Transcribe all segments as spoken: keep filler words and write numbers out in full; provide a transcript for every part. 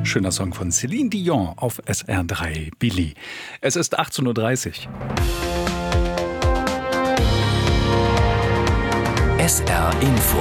Schöner Song von Céline Dion auf S R drei Billy. Es ist achtzehn Uhr dreißig. S R Info.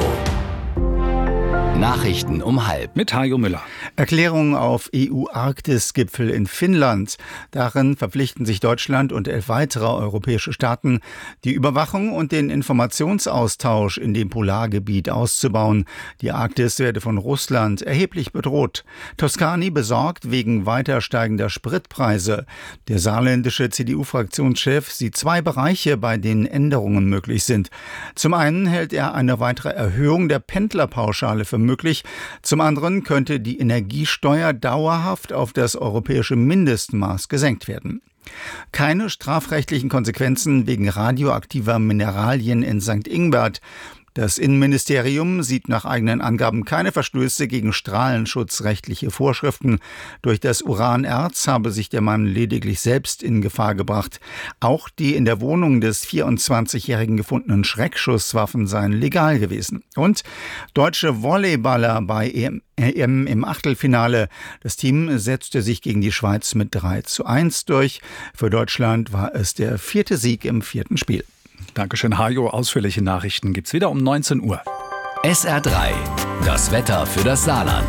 Nachrichten um halb. Mit Hajo Müller. Erklärung auf E U-Arktis-Gipfel in Finnland. Darin verpflichten sich Deutschland und elf weitere europäische Staaten, die Überwachung und den Informationsaustausch in dem Polargebiet auszubauen. Die Arktis werde von Russland erheblich bedroht. Toscani besorgt wegen weiter steigender Spritpreise. Der saarländische C D U-Fraktionschef sieht zwei Bereiche, bei denen Änderungen möglich sind. Zum einen hält er eine weitere Erhöhung der Pendlerpauschale für möglich. Zum anderen könnte die Energiesteuer dauerhaft auf das europäische Mindestmaß gesenkt werden. Keine strafrechtlichen Konsequenzen wegen radioaktiver Mineralien in Sankt Ingbert. Das Innenministerium sieht nach eigenen Angaben keine Verstöße gegen strahlenschutzrechtliche Vorschriften. Durch das Uranerz habe sich der Mann lediglich selbst in Gefahr gebracht. Auch die in der Wohnung des vierundzwanzigjährigen gefundenen Schreckschusswaffen seien legal gewesen. Und deutsche Volleyballer bei E M im Achtelfinale. Das Team setzte sich gegen die Schweiz mit drei zu eins durch. Für Deutschland war es der vierte Sieg im vierten Spiel. Dankeschön, Hajo. Ausführliche Nachrichten gibt's wieder um neunzehn Uhr. S R drei. Das Wetter für das Saarland.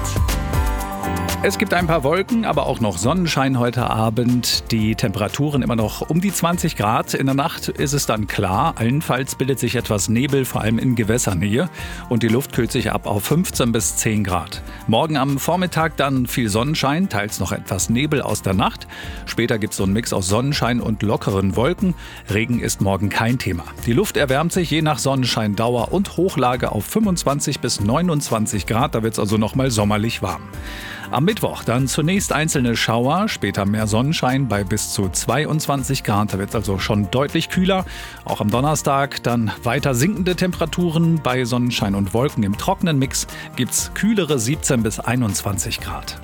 Es gibt ein paar Wolken, aber auch noch Sonnenschein heute Abend. Die Temperaturen immer noch um die zwanzig Grad. In der Nacht ist es dann klar. Allenfalls bildet sich etwas Nebel, vor allem in Gewässernähe. Und die Luft kühlt sich ab auf fünfzehn bis zehn Grad. Morgen am Vormittag dann viel Sonnenschein, teils noch etwas Nebel aus der Nacht. Später gibt es so einen Mix aus Sonnenschein und lockeren Wolken. Regen ist morgen kein Thema. Die Luft erwärmt sich je nach Sonnenscheindauer und Hochlage auf fünfundzwanzig bis neunundzwanzig Grad. Da wird es also nochmal sommerlich warm. Am Mittwoch dann zunächst einzelne Schauer, später mehr Sonnenschein bei bis zu zweiundzwanzig Grad. Da wird es also schon deutlich kühler. Auch am Donnerstag dann weiter sinkende Temperaturen. Bei Sonnenschein und Wolken im trockenen Mix gibt es kühlere siebzehn bis einundzwanzig Grad.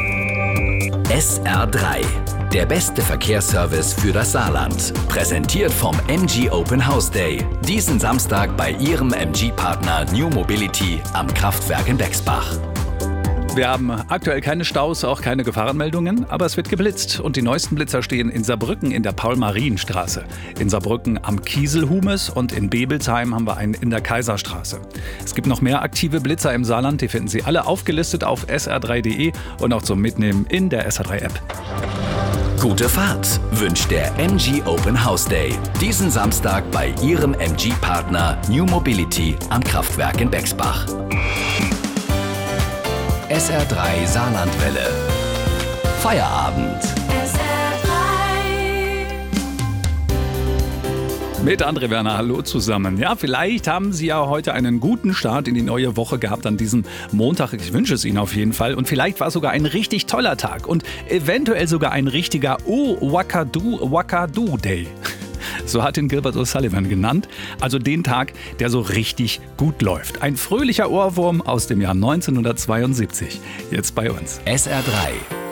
S R drei. Der beste Verkehrsservice für das Saarland. Präsentiert vom M G Open House Day. Diesen Samstag bei Ihrem M G-Partner New Mobility am Kraftwerk in Bexbach. Wir haben aktuell keine Staus, auch keine Gefahrenmeldungen, aber es wird geblitzt. Und die neuesten Blitzer stehen in Saarbrücken in der Paul-Marien-Straße, in Saarbrücken am Kieselhumes und in Bebelsheim haben wir einen in der Kaiserstraße. Es gibt noch mehr aktive Blitzer im Saarland, die finden Sie alle aufgelistet auf S R drei Punkt de und auch zum Mitnehmen in der S R drei App. Gute Fahrt wünscht der M G Open House Day. Diesen Samstag bei Ihrem M G-Partner New Mobility am Kraftwerk in Bexbach. S R drei Saarlandwelle. Feierabend. S R drei. Mit André Werner, hallo zusammen. Ja, vielleicht haben Sie ja heute einen guten Start in die neue Woche gehabt an diesem Montag. Ich wünsche es Ihnen auf jeden Fall. Und vielleicht war es sogar ein richtig toller Tag und eventuell sogar ein richtiger Oh Wakadu Wakadu Day. So hat ihn Gilbert O'Sullivan genannt. Also den Tag, der so richtig gut läuft. Ein fröhlicher Ohrwurm aus dem Jahr neunzehnhundertzweiundsiebzig. Jetzt bei uns. S R drei.